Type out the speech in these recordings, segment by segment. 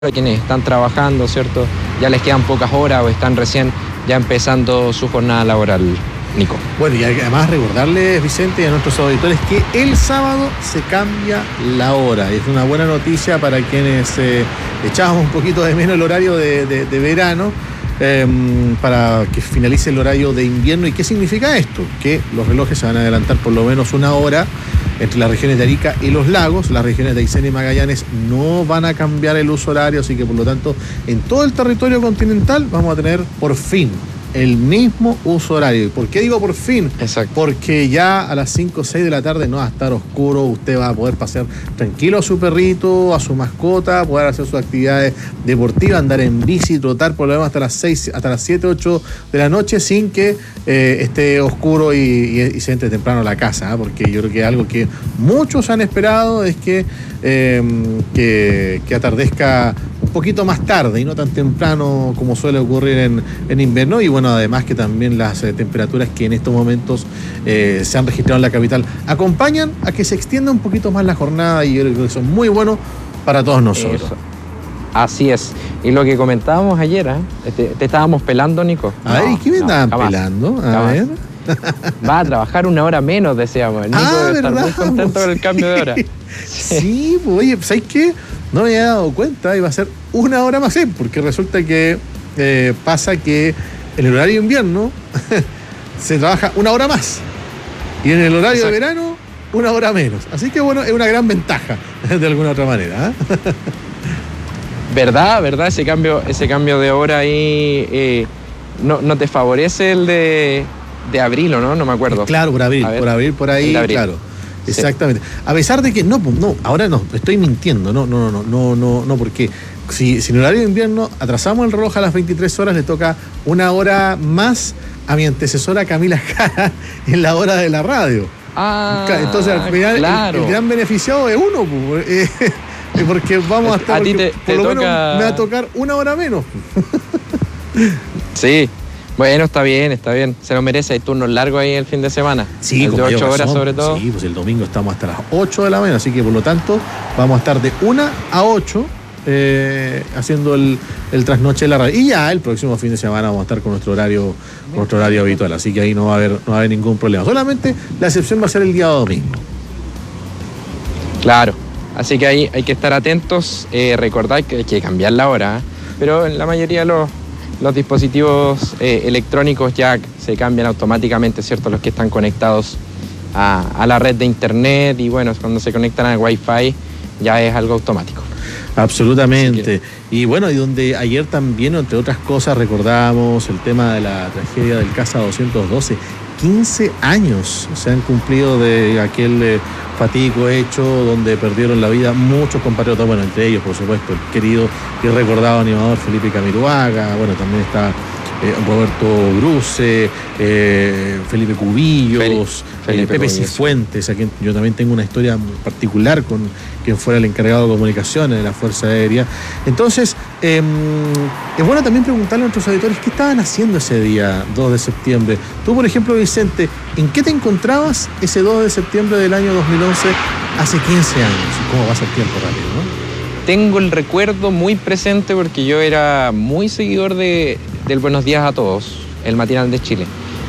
a quienes están trabajando, ¿cierto? Ya les quedan pocas horas o están recién ya empezando su jornada laboral, Nico. Bueno, y además recordarles, Vicente, y a nuestros auditores que el sábado se cambia la hora. Es una buena noticia para quienes echábamos un poquito de menos el horario de verano, para que finalice el horario de invierno. ¿Y qué significa esto? Que los relojes se van a adelantar por lo menos una hora entre las regiones de Arica y Los Lagos. Las regiones de Aysén y Magallanes no van a cambiar el uso horario, así que por lo tanto en todo el territorio continental vamos a tener por fin el mismo uso horario. ¿Por qué digo por fin? Exacto. Porque ya a las 5 o 6 de la tarde no va a estar oscuro, usted va a poder pasear tranquilo a su perrito, a su mascota, poder hacer sus actividades deportivas, andar en bici, trotar por lo menos hasta las 6, hasta las 7, 8 de la noche sin que esté oscuro y se entre temprano a la casa, ¿eh? Porque yo creo que algo que muchos han esperado es que atardezca un poquito más tarde y no tan temprano como suele ocurrir en invierno. Y bueno, además que también las temperaturas que en estos momentos se han registrado en la capital acompañan a que se extienda un poquito más la jornada, y yo creo que son muy buenos para todos nosotros. Eso. Así es. Y lo que comentábamos ayer, te estábamos pelando, Nico. A ver, ¿y qué me estaban pelando? A ver. Va a trabajar una hora menos, deseamos. Nico debe estar muy contento con el cambio de hora. Sí, pues, oye, ¿sabes qué? No me había dado cuenta, iba a ser una hora más, porque resulta que pasa que en el horario de invierno se trabaja una hora más y en el horario de verano una hora menos. Así que bueno, es una gran ventaja de alguna otra manera, ¿eh? ¿Verdad? Ese cambio de hora ahí no te favorece el de abril, ¿o no? No me acuerdo. Claro, por abril, por ahí, claro. Exactamente. Sí. A pesar de que, no, ahora no, estoy mintiendo, no, porque si en el horario de invierno atrasamos el reloj a las 23 horas, le toca una hora más a mi antecesora Camila Jara en la hora de la radio. Entonces al final el gran beneficiado es uno, porque vamos a estar, a ti por lo menos me va a tocar una hora menos. Sí. Bueno, está bien. Se lo merece. Hay turnos largos ahí el fin de semana. Sí, de 8 horas sobre todo. Sí, pues el domingo estamos hasta las 8 de la mañana, así que por lo tanto vamos a estar de 1 a 8 haciendo el trasnoche de la radio. Y ya el próximo fin de semana vamos a estar con nuestro horario habitual, así que ahí no va a haber ningún problema. Solamente la excepción va a ser el día domingo. Claro, así que ahí hay que estar atentos. Recordad que hay que cambiar la hora, pero en la mayoría de los dispositivos electrónicos ya se cambian automáticamente, ¿cierto? Los que están conectados a la red de internet, y bueno, cuando se conectan al Wi-Fi ya es algo automático. Absolutamente. Y bueno, y donde ayer también, entre otras cosas, recordábamos el tema de la tragedia del Casa 212. 15 años se han cumplido de aquel fatídico hecho donde perdieron la vida muchos compatriotas, bueno, entre ellos, por supuesto, el querido y recordado animador Felipe Camiroaga, bueno, también está Roberto Bruce, Felipe Cubillos, Pepe Cifuentes, a quien yo también tengo una historia particular con quien fuera el encargado de comunicaciones de la Fuerza Aérea. Entonces, es bueno también preguntarle a nuestros auditores qué estaban haciendo ese día 2 de septiembre. Tú, por ejemplo, Vicente, ¿en qué te encontrabas ese 2 de septiembre del año 2011 hace 15 años? ¿Y cómo pasa el tiempo rápido, no? Tengo el recuerdo muy presente porque yo era muy seguidor del Buenos Días a Todos, el matinal de Chile.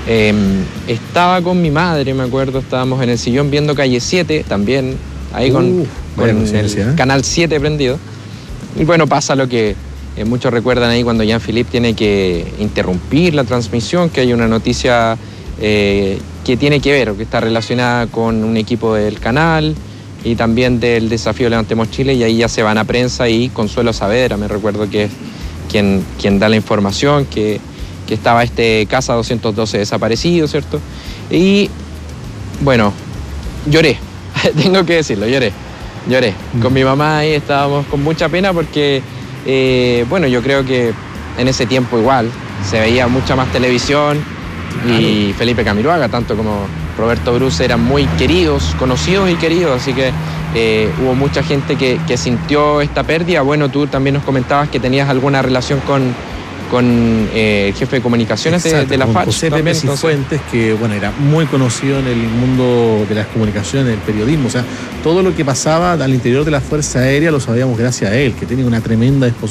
Estaba con mi madre, me acuerdo, estábamos en el sillón viendo Calle 7 también, ahí con el Canal 7 prendido. Y bueno, pasa lo que muchos recuerdan ahí cuando Jean-Philippe tiene que interrumpir la transmisión, que hay una noticia que tiene que ver, o que está relacionada con un equipo del canal y también del desafío Levantemos Chile, y ahí ya se van a prensa, y Consuelo Saavedra, me recuerdo que es quien da la información, que estaba este Casa 212 desaparecido, ¿cierto? Y bueno, lloré, tengo que decirlo, lloré. Con mi mamá ahí estábamos con mucha pena porque, bueno, yo creo que en ese tiempo igual se veía mucha más televisión, y Felipe Camiroaga, tanto como Roberto Bruce, eran muy queridos, conocidos y queridos, así que hubo mucha gente que sintió esta pérdida. Bueno, tú también nos comentabas que tenías alguna relación con el jefe de comunicaciones de la FACH. José Pepe Cifuentes, que bueno, era muy conocido en el mundo de las comunicaciones, del periodismo. O sea, todo lo que pasaba al interior de la Fuerza Aérea lo sabíamos gracias a él, que tenía una tremenda exposición